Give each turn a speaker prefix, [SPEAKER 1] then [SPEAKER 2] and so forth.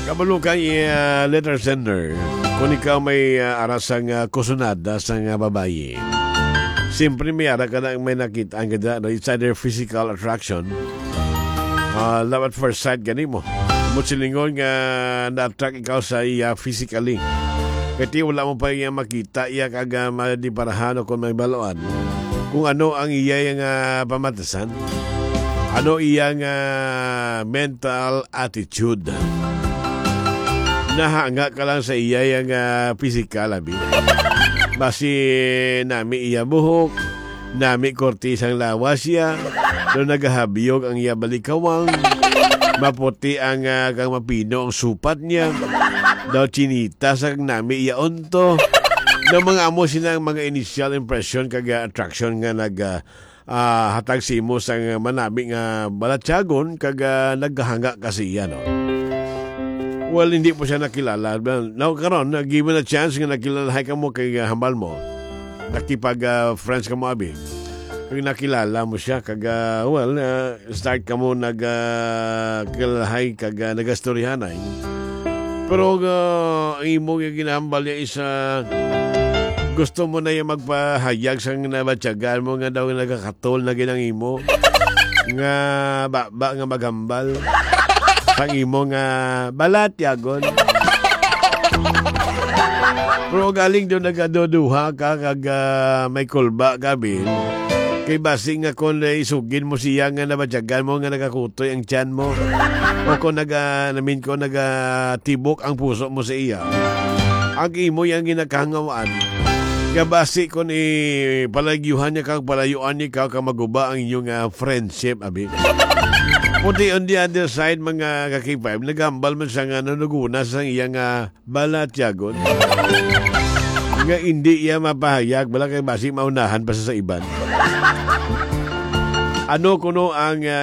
[SPEAKER 1] Kabalo kay letter sender, kung ikaw may arasang kusunada sa babae, siyempre may ara ka na may nakita ang ganda, no? It's either physical attraction, love at first sight, gani mo. Mutsilingon nga na-attract ikaw sa iya physically. Kasi wala mo pa iya makita, iya kaga madiparahan o kung may baloan. Kung ano ang iya yung pamatasan, ano iyang mental attitude. Nahanga ka lang sa iya yung physical, abi. Basi nami iya buhok, nami kortisang lawas siya, doon nagahabiyog ang iya balikawang, maputi ang kang mapino ang supat niya, daw chinita sa nami iya onto, daw mga amo sinang mga initial impression kaga attraction nga hatag simo sang manami nga balatyagon kaga naghahanga kasi iya, no? Well, hindi po siya nakilala. Now, karon, given a chance nga nakilalahay ka mo kay hambal mo, nakipag-friends ka mo, abi. Kung nakilala mo siya, start ka mo nagkilalahay, nagastoryahanay. Pero, imo yung ginahambal niya isa, gusto mo na yung magpahayag sa nabatyagan mo nga daw nagkakatol na ginang imo, nga ba nga maghambal. Pang imo nga balat yagon. Pero galing doon nagadoduha ka may kulba gabi. Kay basing nga kung isugin mo siya nga nabatyagan mo nga nagakutoy ang tiyan mo. O kung nagatibok ang puso mo sa iya. Ang imo yung ginakangawaan. Kabasi kung palagyuhan niya kang palayuan niya ka maguba ang inyong friendship, abi. Puti on the other side, mga kakipayb, nagambal man siya nga nanuguna sa iyang balatyagon. Nga hindi iya mapahayag, bala kay basi maunahan pa sa iban. Ano kuno ang